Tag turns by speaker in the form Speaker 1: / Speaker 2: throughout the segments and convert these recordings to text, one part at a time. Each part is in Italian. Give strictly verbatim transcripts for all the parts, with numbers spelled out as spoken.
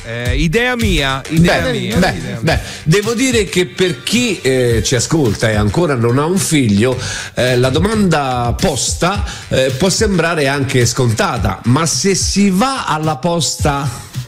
Speaker 1: Eh, idea mia, idea
Speaker 2: beh,
Speaker 1: mia.
Speaker 2: Beh,
Speaker 1: idea
Speaker 2: beh,
Speaker 1: mia.
Speaker 2: devo dire che per chi eh, ci ascolta e ancora non ha un figlio, eh, la domanda posta eh, può sembrare anche scontata, ma se si va alla posta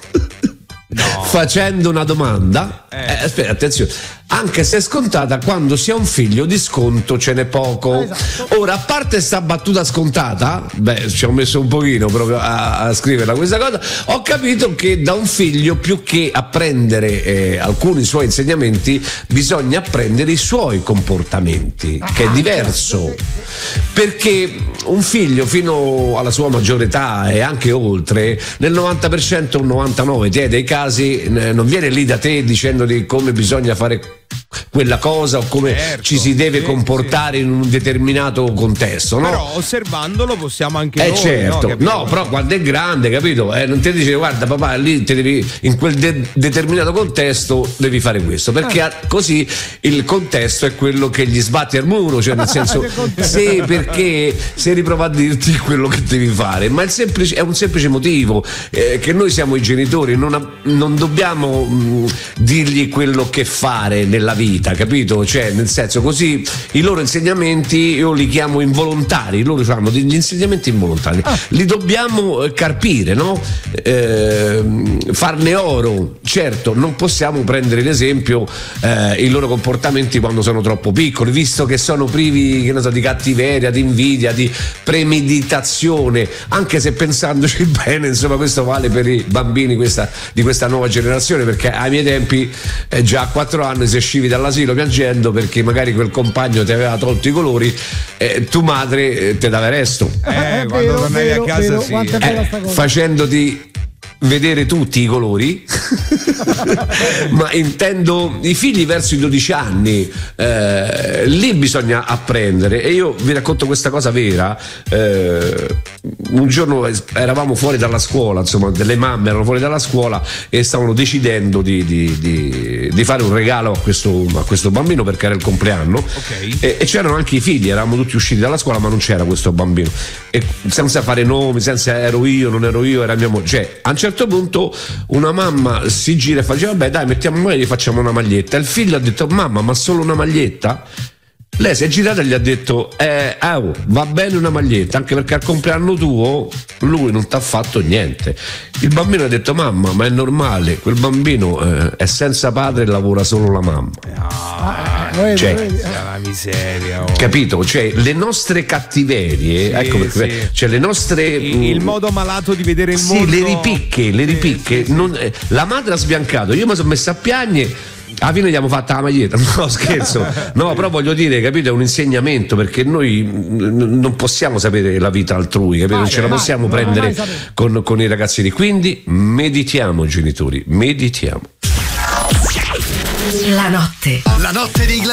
Speaker 2: no. facendo una domanda, eh. Eh, aspetta, attenzione, anche se è scontata, quando si ha un figlio di sconto ce n'è poco. Esatto. Ora, a parte sta battuta scontata, beh, ci ho messo un pochino proprio a, a scriverla questa cosa, ho capito che da un figlio, più che apprendere eh, alcuni suoi insegnamenti, bisogna apprendere i suoi comportamenti, ah, che è diverso. Perché un figlio fino alla sua maggiore età e anche oltre, nel novanta per cento, un novantanove per cento dei casi eh, non viene lì da te dicendo di come bisogna fare quella cosa o come certo, ci si deve sì, comportare sì. in un determinato contesto, no?
Speaker 1: Però osservandolo possiamo anche
Speaker 2: eh
Speaker 1: noi,
Speaker 2: certo,
Speaker 1: no,
Speaker 2: no, però quando è grande, capito? Eh, non ti dice guarda papà, lì te devi, in quel de- determinato contesto devi fare questo, perché ah. così il contesto è quello che gli sbatti al muro, cioè nel senso sì, perché se riprova a dirti quello che devi fare, ma è, semplice, è un semplice motivo, eh, che noi siamo i genitori, non, ha, non dobbiamo mh, dirgli quello che fare nella vita, capito? Cioè, nel senso, così i loro insegnamenti io li chiamo involontari, loro fanno degli insegnamenti involontari, ah. li dobbiamo carpire, no? Eh, farne oro. Certo, non possiamo prendere in esempio eh, i loro comportamenti quando sono troppo piccoli, visto che sono privi, che ne so, di cattiveria, di invidia, di premeditazione, anche se pensandoci bene, insomma, questo vale per i bambini questa, di questa nuova generazione, perché ai miei tempi eh, già a quattro anni se uscivi dall'asilo piangendo perché magari quel compagno ti aveva tolto i colori, eh, tu madre eh, te dava resto
Speaker 1: eh, eh, quando tornavi a casa
Speaker 3: vero,
Speaker 1: sì.
Speaker 3: eh,
Speaker 2: facendoti vedere tutti i colori ma intendo i figli verso i dodici anni, eh, lì bisogna apprendere. E io vi racconto questa cosa vera. Eh, un giorno eravamo fuori dalla scuola, insomma delle mamme erano fuori dalla scuola e stavano decidendo di, di, di, di fare un regalo a questo, a questo bambino perché era il compleanno,
Speaker 1: okay.
Speaker 2: e, e c'erano anche i figli, eravamo tutti usciti dalla scuola ma non c'era questo bambino, e senza fare nomi, senza ero io, non ero io, era mia moglie, cioè a un certo punto una mamma si gira e fa, vabbè dai, mettiamo noi e gli facciamo una maglietta. Il figlio ha detto, mamma, ma solo una maglietta? Lei si è girata e gli ha detto, eh, oh, va bene una maglietta, anche perché al compleanno tuo lui non ti ha fatto niente. Il bambino ha detto, mamma, ma è normale, quel bambino eh, è senza padre e lavora solo la mamma.
Speaker 1: Ah,
Speaker 2: ah, cioè,
Speaker 1: la miseria, oh.
Speaker 2: Capito? Cioè le nostre cattiverie,
Speaker 1: sì,
Speaker 2: ecco perché,
Speaker 1: sì.
Speaker 2: cioè le nostre
Speaker 1: il, il modo malato di vedere il
Speaker 2: sì,
Speaker 1: mondo,
Speaker 2: le ripicche, le ripicche.
Speaker 1: Sì, sì,
Speaker 2: non, eh, la madre ha sbiancato, io mi sono messa a piagne. Alla fine gli abbiamo fatta la maglietta, no scherzo, no, però voglio dire, capito, è un insegnamento, perché noi n- non possiamo sapere la vita altrui, capito? Non ce la possiamo mai, prendere con, con i ragazzini, quindi meditiamo genitori, meditiamo.
Speaker 4: La notte.
Speaker 5: La notte di